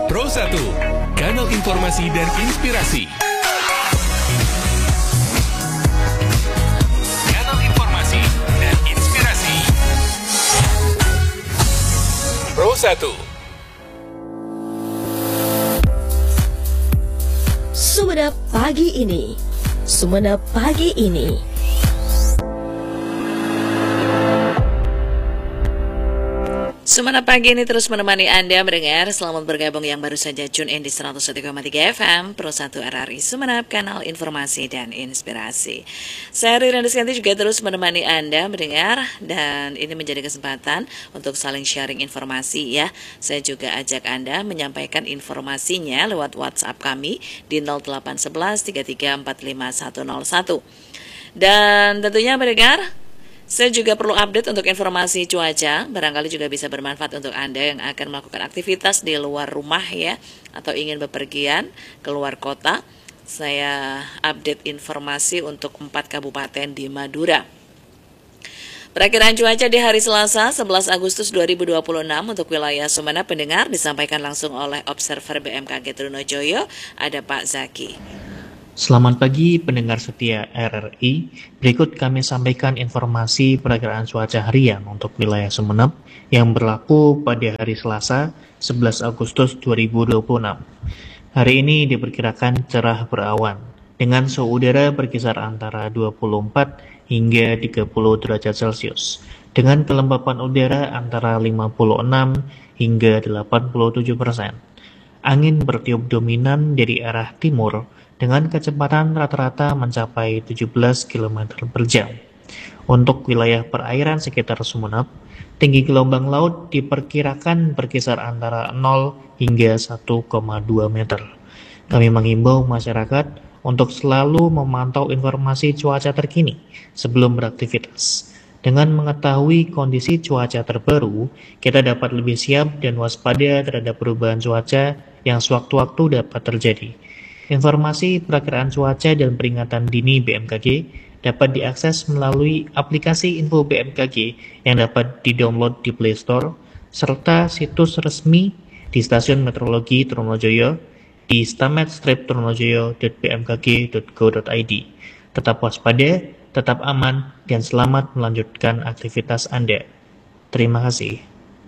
Pro 1, kanal informasi dan inspirasi. Kanal informasi dan inspirasi. Pro 1. Sumenep pagi ini. Sumenep pagi ini. Sumenep pagi ini terus menemani Anda mendengar. Selamat bergabung yang baru saja tune in di 101,3 FM Pro 1 RRI Sumenep, kanal informasi dan inspirasi. Saya Rina Deskanti juga terus menemani Anda mendengar, dan ini menjadi kesempatan untuk saling sharing informasi ya. Saya juga ajak Anda menyampaikan informasinya lewat WhatsApp kami di 0811 3345 101. Dan tentunya mendengar, saya juga perlu update untuk informasi cuaca, barangkali juga bisa bermanfaat untuk Anda yang akan melakukan aktivitas di luar rumah ya, atau ingin bepergian keluar kota. Saya update informasi untuk 4 kabupaten di Madura. Perakiraan cuaca di hari Selasa 11 Agustus 2026 untuk wilayah Sumenep pendengar disampaikan langsung oleh Observer BMKG Trunojoyo, ada Pak Zaki. Selamat pagi pendengar setia RRI, berikut kami sampaikan informasi perakiraan cuaca harian untuk wilayah Sumenep yang berlaku pada hari Selasa 11 Agustus 2026. Hari ini diperkirakan cerah berawan, dengan suhu udara berkisar antara 24 hingga 30 derajat Celcius, dengan kelembapan udara antara 56 hingga 87%. Angin bertiup dominan dari arah timur, dengan kecepatan rata-rata mencapai 17 km per jam. Untuk wilayah perairan sekitar Sumenep, tinggi gelombang laut diperkirakan berkisar antara 0 hingga 1,2 meter. Kami mengimbau masyarakat untuk selalu memantau informasi cuaca terkini sebelum beraktivitas. Dengan mengetahui kondisi cuaca terbaru, kita dapat lebih siap dan waspada terhadap perubahan cuaca yang sewaktu-waktu dapat terjadi. Informasi perakiraan cuaca dan peringatan dini BMKG dapat diakses melalui aplikasi Info BMKG yang dapat didownload di Play Store, serta situs resmi di Stasiun Meteorologi Trunojoyo di stametstrip.trunojoyo.bmkg.go.id. Tetap waspada, tetap aman, dan selamat melanjutkan aktivitas Anda. Terima kasih.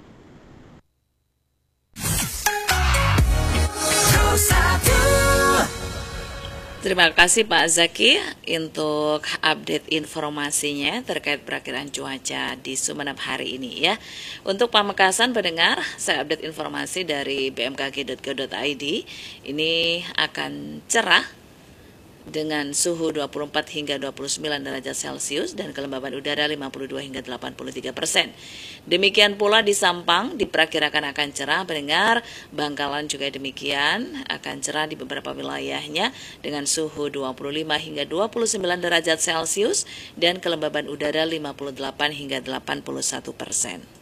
Terima kasih Pak Zaki untuk update informasinya terkait perakiraan cuaca di Sumenep hari ini ya. Untuk Pamekasan pendengar, saya update informasi dari bmkg.go.id. Ini akan cerah dengan suhu 24 hingga 29 derajat Celcius dan kelembaban udara 52 hingga 83%. Demikian pula di Sampang diperkirakan akan cerah pendengar. Bangkalan juga demikian, akan cerah di beberapa wilayahnya dengan suhu 25 hingga 29 derajat Celcius dan kelembaban udara 58 hingga 81%.